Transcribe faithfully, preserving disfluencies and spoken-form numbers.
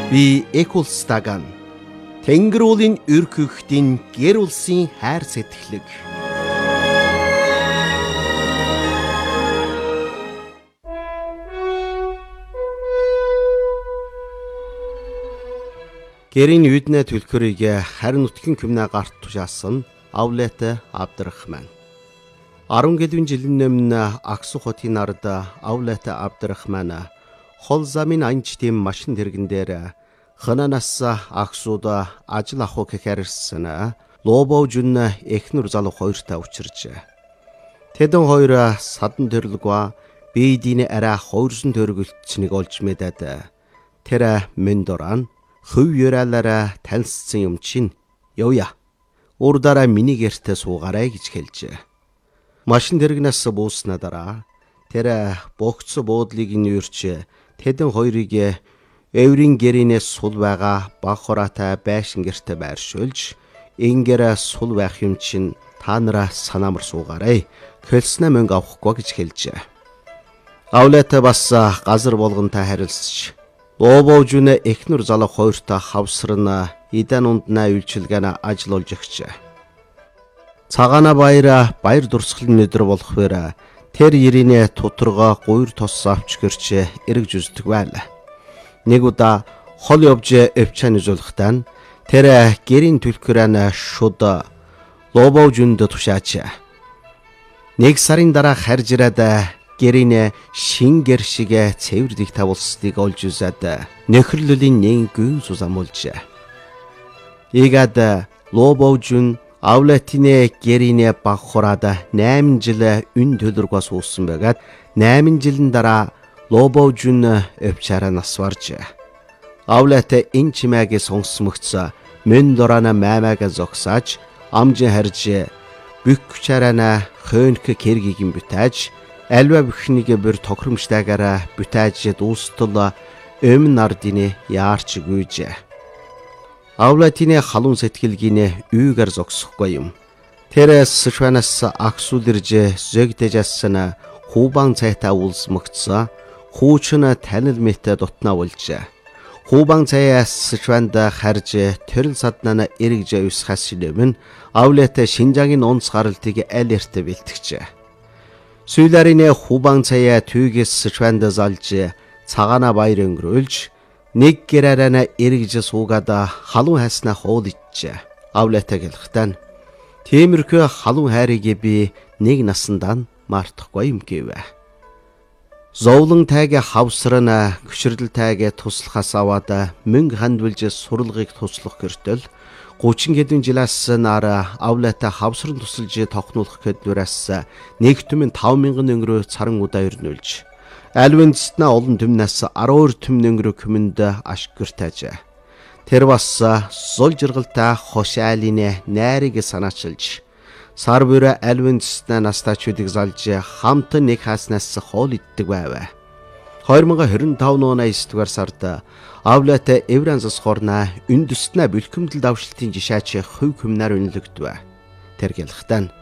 Би Экулстаган Тэнгэр уулын өр хөхтийн гэр улсын хайр сэтгэлэг. Гэрийн үйднэ төлхөрийг харин нутгийн күмнэ гарт тушаасан Авлет Абдрахман. арван гэлвэн жилийн өмнө Аксу хотын нард Авлет Абдрахман хол замын анчтын машин тэргэн дээр хананаас Аксуда ажил авах гэхээр ирсэн Лобовжун эхнэр залуу хоёртой учирч. Тэдэн хоёр садан төрлөгва бийдийн арай хоёрсон төргөлтчнийг олж мэдээд тэр мендоран хөв юралаараа танилцсан юм чинь явъя. Урдаараа миний гэртээ суугаарай гэж хэлжээ. Машин тэргнээс бууснаа дараа тэр богцо буудлыг нүүрч тэдэн хоёрыг Эврийн гэрийнээс сул байгаа баг хораатай байшин гэртээ байршуулж ингэрэ сул байх юм чинь та нараа санаамар суугаарай. Хөлснө мөнгө авахгүй гэж хэлжээ. Авлет бас газар болгонтой харилцаж Лобовжун эхнэр залуу хоёртой хавсарна идэн унднаа үйлчилгээнэ ажиллуулж өгчээ. Цагаана баяра баяр дурсгалын өдөр болохоор тэр ирийнэ тутрага гуйр тос авч гэрч эргэж үздэг байлаа. Нэг удаа хол явж эвчэн үзүүлэхдээ тэр гэрийн түлхрэн шуд Лобовжунд тушаач. Нэг сарын дараа харж ирээд гэрийн шин гэр шиг цэвэр дэг тавуулсныг олж үзээд нөхөрлөлийн нэг гүн сузамуулж. Ийгээд Лобовжун Авлетийн гэрийн баг хураад найман жил өн төлөргөөс уусан байгаад найман жилийн дараа Лобовжун өвчаараа нас барж. Авлет энэ чимээгээ сонсмөгц мендорана маймаага зогсааж амжин харж бүкчарана хөөнх кэргийг нь бүтээж альва бүхнийг бүр тохиромжтойгаараа бүтээж дуустал өмнө нардины яарч гүйж. Авлетийн халуун сэтгэлгийн үйгээр зогсохгүй юм. Тэрээс шванас аксулэрж зөгдөжсэн хубан цайта улсмөгц Хүүчин танил мэт дутнаа болж. Хубан цаяас шванд харж төрөл саднаа эргэж усхаас нэмэн Авлет Шинжаагийн онц гаралтыг аль эртэ бэлтгэж. Сүүлэрийн хубан цая түүгээс шванд залж цагаана баяр өнгөрүүлж нэг гэраараа эргэж суугаад халуун хайснаа хуулж. Авлет гэлэхтэн тиймэрхүү халуун хайрыг би нэг насандаа мартахгүй юм гэв. Зовлон тайг хавсрана гүшрэл тайг туслахаас аваад мөнгө хандвилж сурлагыг туслах гэртэл гучин хэдэн жилээс нара Авлет хавсран тусалж тохнуулах гэдвэрэс нэг түмэн таван мянган өнгөрөө царан удаа ирнүүлж альвэнцнэ олон түмнээс арван хоёр түмэн өнгөрөө күмэнд ашгүртэж. Тэр бас зул жиргалтай хошаалын найрыг санаачилж сар бүрэ альвэнцнэ настачуудыг залж хамт нэг хааснаас хоол иддэг байв. две тысячи двадцать пять оны девятого сард Авлет Евранзас хорна үндэстнэ бэлхэмдэл давшилтын жишаач хөв хүмнэр үнэлэгдв. Тэр гэлэхтэн